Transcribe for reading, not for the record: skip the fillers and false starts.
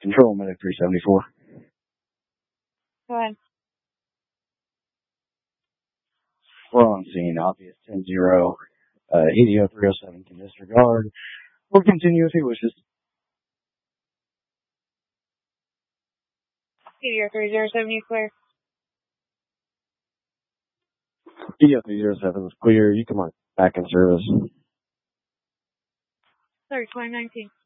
Control Medic 374. Go ahead. We're on scene, obvious 10-0, EDO 307 can disregard. We'll continue if he wishes. EDO 307, you clear. EDO 307 is clear. You come on back in service. 30-2019.